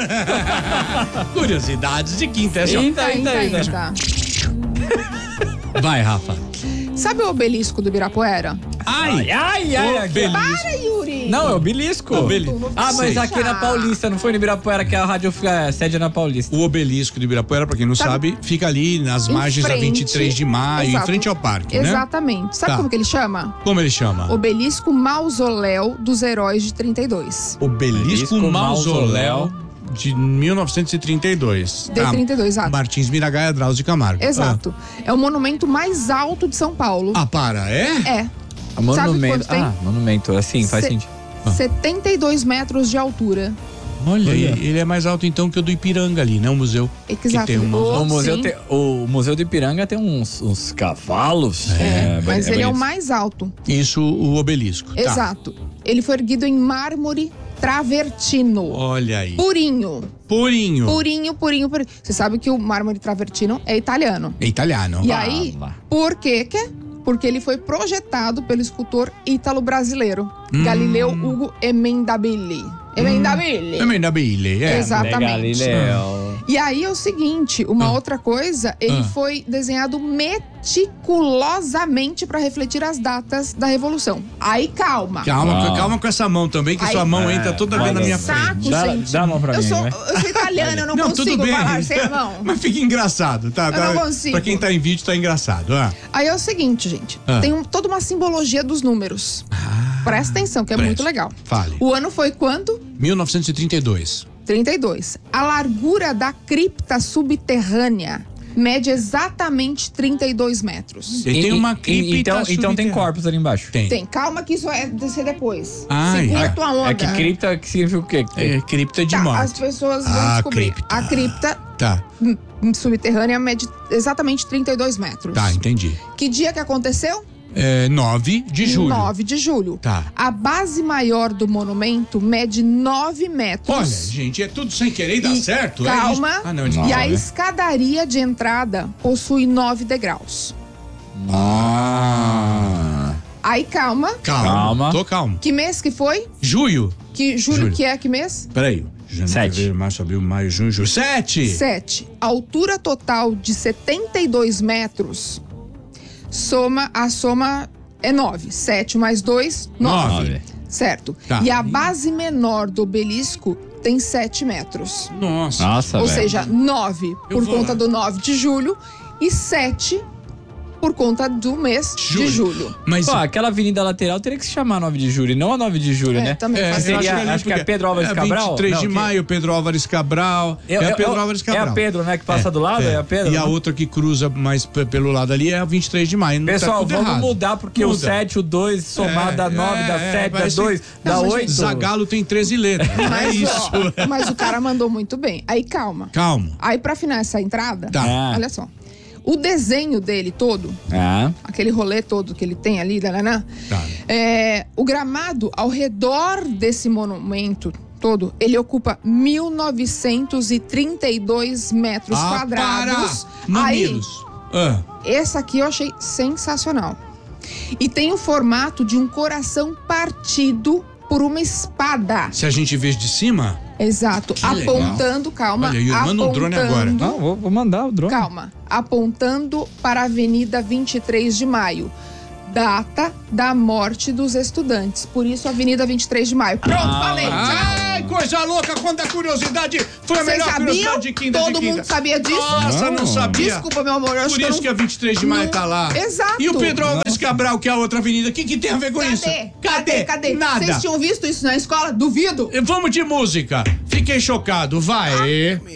Curiosidades de quinta. Tá. Vai, Rafa. Sabe o obelisco do Ibirapuera? Ai. Obelisco. Para, Yuri! Não, é obelisco. Mas Sei. aqui na Paulista, não foi no Ibirapuera que a rádio fica sede na Paulista. O obelisco do Ibirapuera, pra quem não sabe, fica ali nas margens da 23 de maio, Exato. em frente ao parque, né? Exatamente. Sabe Tá. como que ele chama? Como ele chama? Obelisco Mausoléu dos Heróis de 32. Obelisco Mausoléu de 1932. De 32, exato. Martins Miragaia, Drauzio de Camargo. Exato. É o monumento mais alto de São Paulo. Para, é? É. Monumento. quanto tem? Monumento, assim, faz sentido. 72 metros de altura. Olha, ele é mais alto então que o do Ipiranga ali, né? O museu. Exato. Que tem O Museu do Ipiranga tem uns cavalos. Mas ele é o bonito. mais alto. Isso, o obelisco. Tá. Exato. Ele foi erguido em mármore travertino. Olha aí. Purinho. Purinho. Purinho. Você sabe que o mármore travertino é italiano. É italiano. E aí, por quê? Porque ele foi projetado pelo escultor ítalo-brasileiro Galileu Ugo Emendabili. Emendabile, é. Exatamente. Galileu. E aí é o seguinte, uma outra coisa, ele foi desenhado meticulosamente para refletir as datas da Revolução. Aí calma. Calma com essa mão também, que sua mão entra toda vez na minha saco, frente. gente. Dá a mão pra mim, eu né? sou italiana, eu não tudo consigo bem. falar sem a mão. Mas fica engraçado, tá? Eu não consigo. Pra quem tá em vídeo, tá engraçado. Aí é o seguinte, gente. Tem toda uma simbologia dos números. Presta atenção, que é muito legal. Fale. O ano foi quando? 1932. 32. A largura da cripta subterrânea mede exatamente 32 metros. Ele tem uma cripta Então tem corpos ali embaixo. Tem. Calma que isso vai descer depois. Ai. Segura tua onda. É que cripta que significa o quê? É cripta de Tá, morte. as pessoas vão descobrir. cripta. A cripta Tá, subterrânea mede exatamente 32 metros. tá, entendi. Que dia que aconteceu? 9 de julho. 9 de julho. Tá. A base maior do monumento mede 9 metros. Olha, gente, é tudo sem querer e dá certo. Calma. É isso? Não, E a escadaria de entrada possui 9 degraus. Aí calma. Calma. Tô calmo. Que mês que foi? Julho. Julho que é que mês? Peraí. Janeiro, 7. fevereiro, março, abril, maio, junho, julho. 7. 7. A altura total de 72 metros. A soma é 9. 7 mais 2, 9. Certo. Tá. E a base menor do obelisco tem 7 metros. Nossa. Ou seja, 9 por vou conta lá. do 9 de julho e 7 por conta do mês de julho. Mas Pô, aquela avenida lateral teria que se chamar 9 de julho, não a 9 de julho, né? Também faz eu sentido. acho que é Pedro Álvares Cabral? 23 de Não, maio, Pedro Álvares Cabral. Pedro Álvares Cabral. É a Pedro, né, que passa do lado? É a Pedro. E a né? outra que cruza mais pelo lado ali é a 23 de maio. Não Pessoal, tá tudo vamos errado. mudar, porque o 7, o 2, somado dá 9, dá 7, dá parece- 2, dá Mas 8. Zagalo tem 13 letras. É isso. Mas o cara mandou muito bem. Aí calma. Calma. Aí pra afinar essa entrada, Tá. olha só. O desenho dele todo, aquele rolê todo que ele tem ali, Tá. o gramado ao redor desse monumento todo, ele ocupa 1932 metros quadrados. Mamilos. Essa aqui eu achei sensacional. E tem o formato de um coração partido por uma espada. Se a gente vê de cima... Exato. Que apontando, calma. Olha, eu mando um drone agora. Não, vou mandar o drone. Calma. Apontando para a Avenida 23 de Maio. Data da morte dos estudantes. Por isso, Avenida 23 de Maio. Pronto, falei. Tchau. Ai, coisa louca, quanta curiosidade. Foi a Vocês melhor sabiam? curiosidade de quinta. Todo mundo sabia disso? Nossa, não sabia. Desculpa, meu amor. Eu acho Por isso que a 23 de maio tá lá. Exato. E o Pedro Álvares Cabral, que é a outra avenida, o que tem a ver com isso? Cadê? Nada. Vocês tinham visto isso na escola? Duvido. Vamos de música. Fiquei chocado, vai.